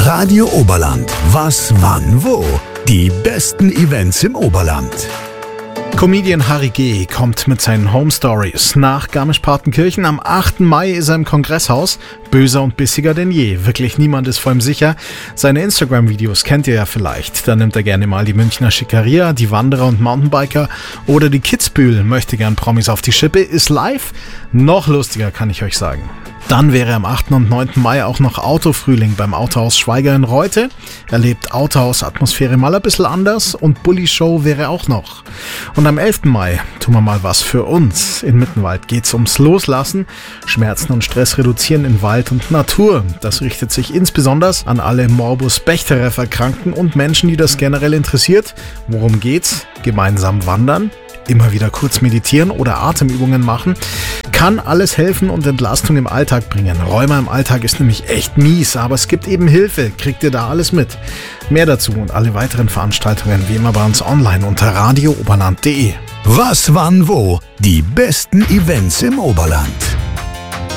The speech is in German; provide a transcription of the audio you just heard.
Radio Oberland. Was, wann, wo? Die besten Events im Oberland. Comedian Harry G. kommt mit seinen Home Stories nach Garmisch-Partenkirchen. Am 8. Mai ist er im Kongresshaus. Böser und bissiger denn je. Wirklich niemand ist vor ihm sicher. Seine Instagram-Videos kennt ihr ja vielleicht. Da nimmt er gerne mal die Münchner Schickeria, die Wanderer und Mountainbiker oder die Kitzbühel. Möchte gern Promis auf die Schippe. Ist live noch lustiger, kann ich euch sagen. Dann wäre am 8. und 9. Mai auch noch Autofrühling beim Autohaus Schweiger in Reute. Erlebt Autohaus-Atmosphäre mal ein bisschen anders und Bulli-Show wäre auch noch. Und am 11. Mai tun wir mal was für uns. In Mittenwald geht's ums Loslassen, Schmerzen und Stress reduzieren in Wald und Natur. Das richtet sich insbesondere an alle Morbus-Bechterew-Erkrankten und Menschen, die das generell interessiert. Worum geht's? Gemeinsam wandern, immer wieder kurz meditieren oder Atemübungen machen. Kann alles helfen und Entlastung im Alltag bringen. Rheuma im Alltag ist nämlich echt mies, aber es gibt eben Hilfe. Kriegt ihr da alles mit? Mehr dazu und alle weiteren Veranstaltungen wie immer bei uns online unter radiooberland.de. Was, wann, wo? Die besten Events im Oberland.